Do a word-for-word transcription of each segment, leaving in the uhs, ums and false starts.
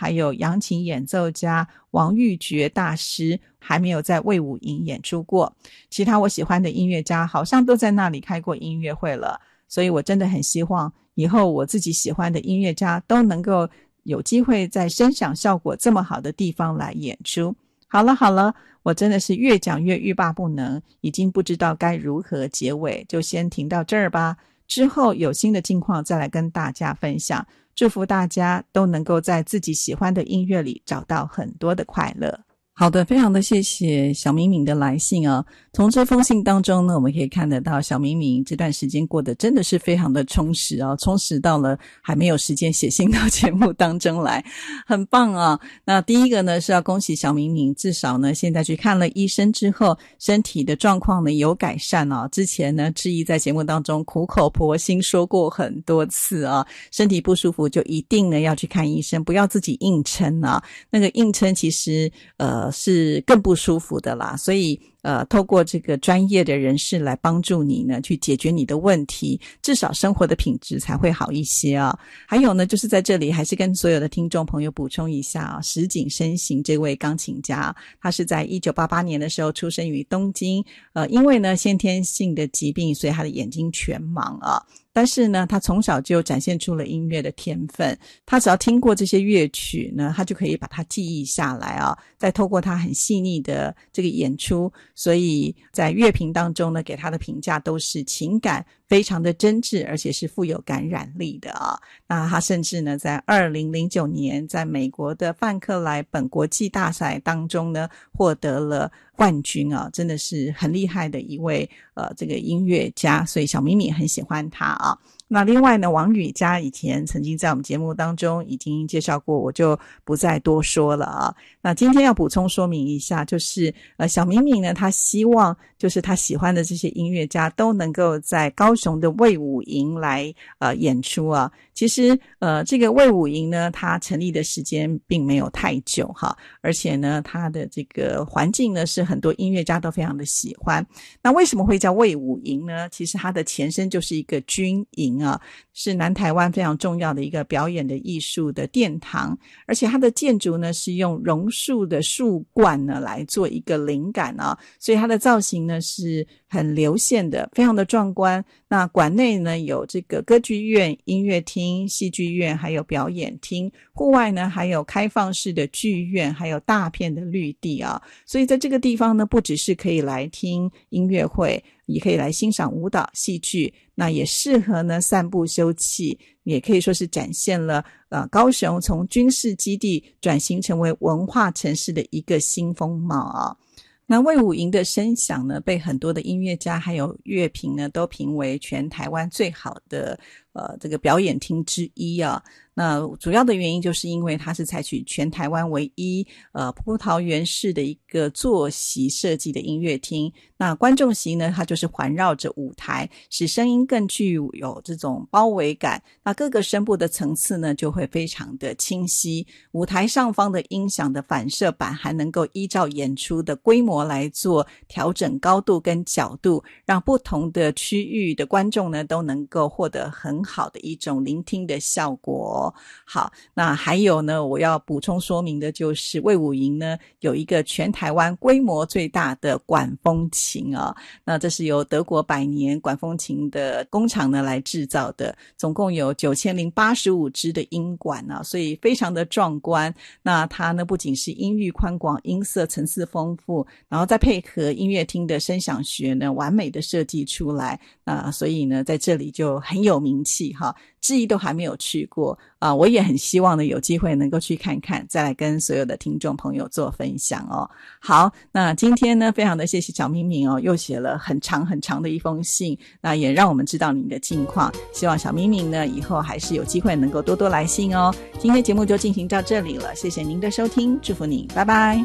还有扬琴演奏家王玉珏大师还没有在卫武营演出过，其他我喜欢的音乐家好像都在那里开过音乐会了，所以我真的很希望以后我自己喜欢的音乐家都能够有机会在声响效果这么好的地方来演出。好了好了，我真的是越讲越欲罢不能，已经不知道该如何结尾，就先停到这儿吧，之后有新的近况再来跟大家分享。祝福大家都能够在自己喜欢的音乐里找到很多的快乐。好的，非常的谢谢小敏敏的来信哦。从这封信当中呢，我们可以看得到小敏敏这段时间过得真的是非常的充实哦，充实到了还没有时间写信到节目当中来，很棒啊。那第一个呢是要恭喜小敏敏，至少呢现在去看了医生之后，身体的状况呢有改善哦。之前呢志毅在节目当中苦口婆心说过很多次啊，身体不舒服就一定呢要去看医生，不要自己硬撑啊。那个硬撑其实呃是更不舒服的啦，所以呃，透过这个专业的人士来帮助你呢，去解决你的问题，至少生活的品质才会好一些啊。还有呢，就是在这里还是跟所有的听众朋友补充一下啊，石井深行这位钢琴家，他是在一九八八年的时候出生于东京，呃，因为呢先天性的疾病，所以他的眼睛全盲啊。但是呢他从小就展现出了音乐的天分，他只要听过这些乐曲呢，他就可以把它记忆下来啊，再透过他很细腻的这个演出，所以在乐评当中呢给他的评价都是情感非常的真挚，而且是富有感染力的啊。那他甚至呢在二零零九年在美国的范克莱本国际大赛当中呢获得了冠军啊，真的是很厉害的一位呃这个音乐家，所以小敏敏很喜欢他啊。那另外呢，王羽佳以前曾经在我们节目当中已经介绍过，我就不再多说了啊。那今天要补充说明一下，就是呃小敏敏呢，她希望就是她喜欢的这些音乐家都能够在高雄的卫武营来呃演出啊。其实呃这个卫武营呢，它成立的时间并没有太久哈，而且呢它的这个环境呢是很多音乐家都非常的喜欢。那为什么会叫卫武营呢？其实它的前身就是一个军营啊，是南台湾非常重要的一个表演的艺术的殿堂，而且它的建筑呢是用榕树的树冠呢来做一个灵感啊，所以它的造型呢是很流线的，非常的壮观。那馆内呢有这个歌剧院、音乐厅、戏剧院，还有表演厅，户外呢还有开放式的剧院，还有大片的绿地啊，所以在这个地方呢不只是可以来听音乐会，也可以来欣赏舞蹈戏剧，那也适合呢散步休憩，也可以说是展现了呃高雄从军事基地转型成为文化城市的一个新风貌啊。那卫武营的声响呢，被很多的音乐家还有乐评呢都评为全台湾最好的呃这个表演厅之一啊。那主要的原因就是因为它是采取全台湾唯一呃葡萄园式的一个坐席设计的音乐厅，那观众席呢它就是环绕着舞台，使声音更具有这种包围感，那各个声部的层次呢就会非常的清晰，舞台上方的音响的反射板还能够依照演出的规模来做调整高度跟角度，让不同的区域的观众呢都能够获得很好的一种聆听的效果。好，那还有呢我要补充说明的就是卫武营呢有一个全台湾规模最大的管风琴啊，那这是由德国百年管风琴的工厂呢来制造的，总共有九千零八十五支的音管啊，所以非常的壮观。那它呢不仅是音域宽广，音色层次丰富，然后再配合音乐厅的声响学呢完美的设计出来，那所以呢在这里就很有名气哈。志毅都还没有去过啊、呃，我也很希望呢有机会能够去看看，再来跟所有的听众朋友做分享哦。好，那今天呢非常的谢谢小敏敏哦，又写了很长很长的一封信，那也让我们知道你的近况，希望小敏敏呢以后还是有机会能够多多来信哦。今天节目就进行到这里了，谢谢您的收听，祝福你，拜拜。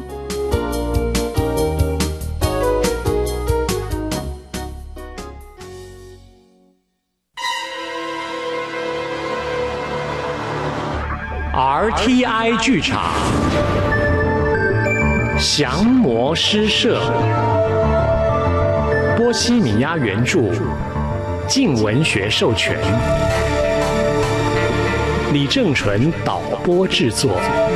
R T I 剧场降魔诗社，波西米亚原著，静文学授权，李正淳导播制作。